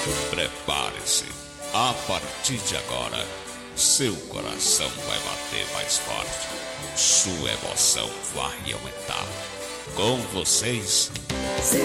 Prepare-se. A partir de agora, seu coração vai bater mais forte. Sua emoção vai aumentar. Com vocês...